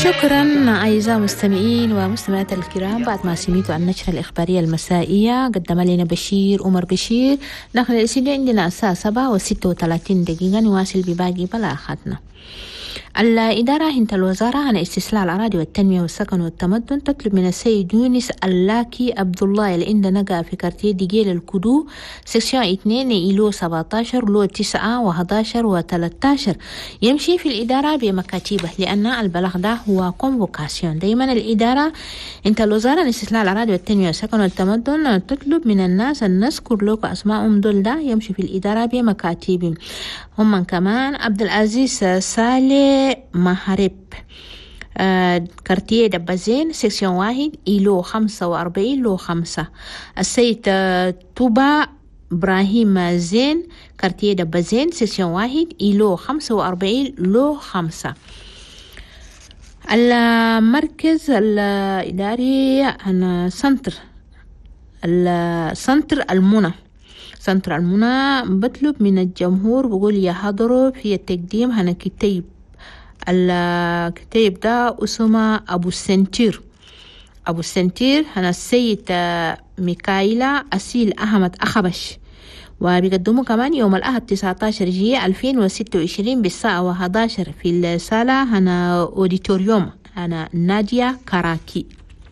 شكرا أعزائي المستمعين ومستمعات الكرام. بعد ما سمعتوا عن النشرة الإخبارية المسائية قدم لنا عمر بشير. نحن الاستديو عندنا الساعة 7:36 نواصل بباقي بلاغاتنا. الإدارة هند الوزارة عن استسلاء الأراضي والتنمية والسكن والتمدن تطلب من السيد يونس اللاكي عبد الله اللي عنده نقا في كارتيه ديجيل الكدو سكشن 2 إيلو 17 لو 9 و11 و13 يمشي في الإدارة بمكاتبه لأن البلاغ ده هو كونفوكاسيون. دايما الإدارة هند الوزارة عن استسلاء الأراضي والتنمية والسكن والتمدن تطلب من الناس أن نذكر لكم أسمائهم دول ده يمشي في الإدارة بمكاتبهم. هم كمان عبد العزيز سالي محارب كارتيه دبازين سكشن 1 إيلو 45 لو 5. السيد توبا إبراهيم زين كارتيه دبازين سكشن 1 إيلو 45 لو 5. المركز الإداري عن سنتر المنى بطلب من الجمهور بقول يحضروا في التقديم هنا الكتاب ده اسمه أبو السنتير هنا السيد ميكايلا أسيل أحمد أخبش، وبيقدموا كمان يوم الأحد 19 جي 2026 بالساعة 11 في الصالة هنا أوديتوريوم هنا نادية كراكي.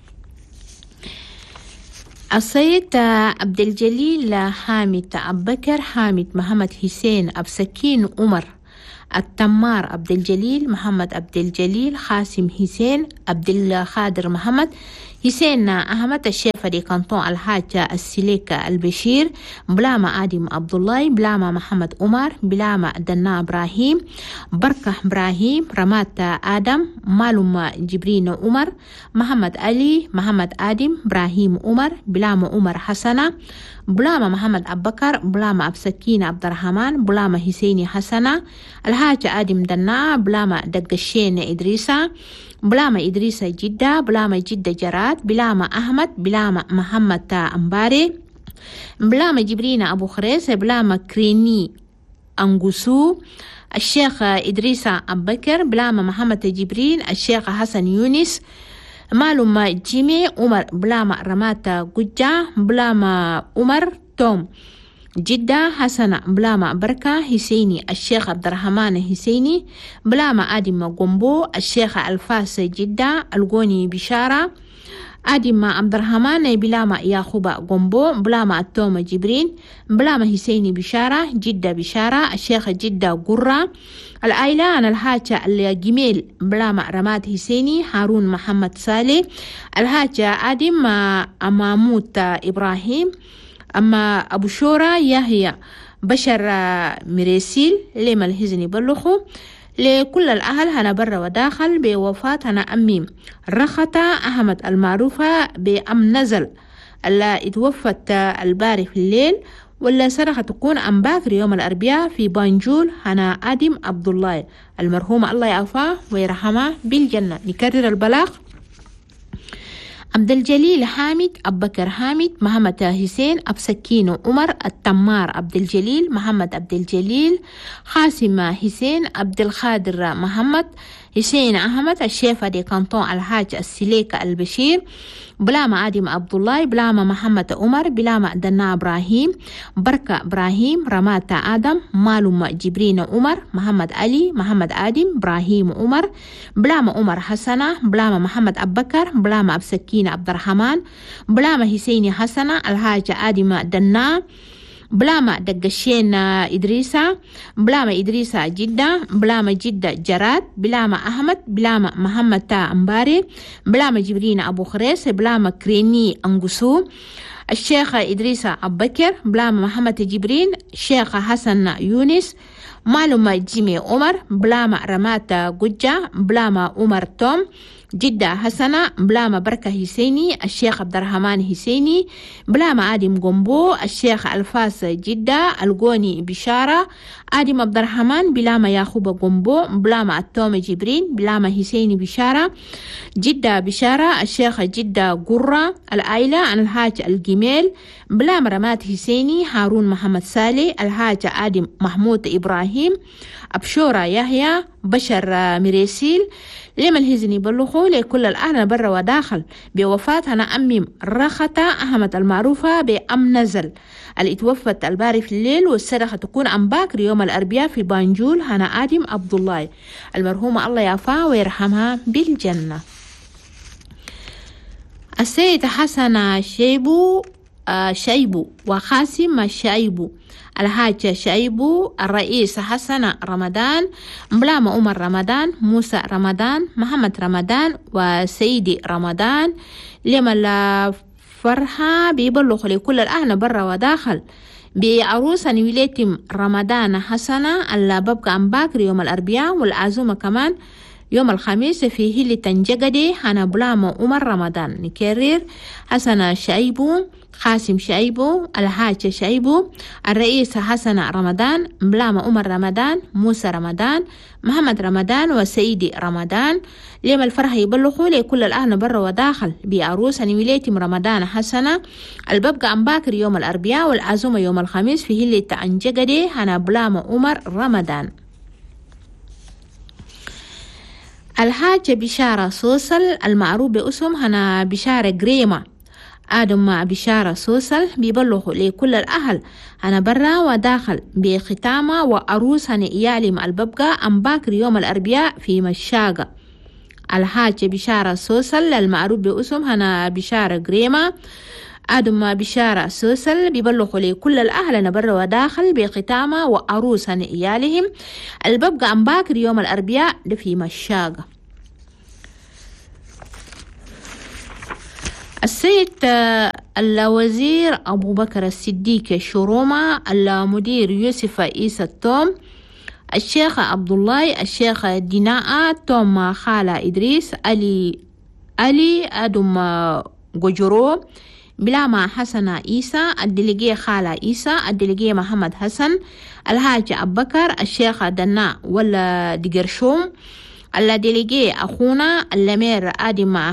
السيد عبد الجليل حامد أبكر حامد محمد حسين أبسكين عمر التمار عبد الجليل محمد عبد الجليل خاسم حسين عبد الخادر محمد حسين أحمد الشيف دي كانتون الحاج السليك البشير بلاما آدم عبد الله بلاما محمد عمر بلاما دنا إبراهيم بركة إبراهيم رمات آدم معلوم جبرين عمر محمد علي محمد آدم إبراهيم عمر بلاما عمر حسنة بلاما محمد أبكر بلاما أبسكين عبد الرحمن بلاما حسيني حسنة الحاج آدم دنا بلاما دقشين إدريسة بلاما إدريسة جدة بلاما جدة جراد بلاما أحمد بلاما محمد أمباري بلاما جبرين أبو خريس بلاما كريني أنقسو الشيخ إدريسة أبكر بلاما محمد جبرين الشيخ حسن يونس معلوم جيمي عمر بلاما رمات قجة بلاما عمر توم جدة حسنة بلاما بركة حسيني الشيخ عبد الرحمن حسيني بلاما آدم قنبو الشيخ الفاس جدة القوني بشارة آدم عبد الرحمن بلاما ياخوبا قنبو بلاما التوم جبرين بلاما حسيني بشارة جدة بشارة الشيخ جدة قرة العائلة عن الحاجة الجميل بلاما رمات حسيني هارون محمد صالح الحاجة آدم أماموت إبراهيم أما أبو شورى يحيى بشر مريسيل لما الهزني بلخو لكل الأهل هنا برا وداخل بوفاة هنا أمي رخطة أحمد المعروفة بأم نزل اللي اتوفت الباري في الليل ولا سرخة تكون أم باكر يوم الأربعاء في بانجول هنا آدم عبد الله المرحوم الله يعفاه ويرحمه بالجنة. نكرر البلاغ: عبد الجليل حامد أبكر حامد محمد حسين أبسكين عمر التمار عبد الجليل محمد عبد الجليل خاسم حسين عبد الخادر محمد حسين أحمد الشيف دي كانتون الحاج السليك البشير بلاما آدم عبد الله بلاما محمد عمر بلاما دنا إبراهيم بركة إبراهيم رمات آدم معلوم جبرين عمر محمد علي محمد آدم إبراهيم عمر بلاما عمر حسنة بلاما محمد أبكر بلاما أبسكين عبد الرحمن بلاما حسيني حسنة الحاج آدم دنا بلاما دقشين إدريسة بلاما إدريسة جدة بلاما جدة جراد بلاما أحمد بلاما محمد أمباري بلاما جبرين أبو خريس بلاما كريني أنقسو الشيخ إدريسة أبكر بلاما محمد جبرين الشيخ حسن يونس معلومة جيمي عمر بلاما رمات قجة بلاما عمر توم جدة حسنة بلاما بركة حسيني الشيخ عبد الرحمن حسيني بلاما آدم قنبو الشيخ الفاس جدة القوني بشارة آدم عبد الرحمن بلاما ياخوبا قنبو بلاما التوم جبرين بلاما حسيني بشارة جدة بشارة الشيخ جدة قرة العائلة عن الحاج الجميل بلاما رمات حسيني هارون محمد صالح الحاج آدم محمود إبراهيم إبراهيم، أبشورة يحيى، بشر مريسيل، لما الهزني بلغوا لكل الأهل برا وداخل بوفاة هنا أميم رخطة أحمد المعروفة بأم نزل اللي اتوفت الباري في الليل، والصدقة تكون عن باكر يوم الأربعاء في بانجول هنا آدم عبد الله المرحومة، الله يعفاها ويرحمها بالجنة. السيدة حسنة شيبو وخاسم شيبو، الحاج شيبو، الرئيس حسن رمضان، مبلام عمر رمضان، موسى رمضان، محمد رمضان، وسيدي رمضان، لما فرحة بيبلغ لكل الأهل برا وداخل بعروسة نويلتم رمضان حسنة اللي ببقى عن باكر يوم الأربعاء، والعزومة كمان يوم الخميس في هلي تنجقدي هنا بلام عمر رمضان. نكرر: حسن شعيبو، خاسم شعيبو، الحاج شعيبو، الرئيس حسن رمضان، بلام عمر رمضان، موسى رمضان، محمد رمضان، وسيدي رمضان. لما الفرح يبلغوا لكل الأهل برا وداخل بعروسة نويلتم رمضان حسنة الببقى عن باكر يوم الأربعاء، والعزومة يوم الخميس في هلي تنجقدي هنا بلام عمر رمضان. الحاجة بشارة سوسل المعروف باسم هنا بشارة جريمة آدم مع بشارة سوسل بيبلغوا لكل الأهل هنا برا وداخل بختامة وأروس هنا يعلم الببقى عن باكر يوم الأربعاء في مشاقة. الحاجة بشارة سوسل المعروف باسم هنا بشارة جريمة آدم مع بشارة سوسل بيبلغوا لكل الأهل هنا برا وداخل بختامة وأروس هنا يعلم الببقى عن باكر يوم الأربعاء في مشاقة. السيد الوزير أبو بكر الصديق شرومة، المدير يوسف عيسى التوم، الشيخ عبد الله، الشيخ ديناء توم، خالة إدريس، علي أدم جوجرو، بلاما حسن عيسى، الدليجية خالة عيسى، الدليجية محمد حسن، الحاج أبو بكر، الشيخ دناء ولا دقرشوم، الدليجية أخونا الأمير آدم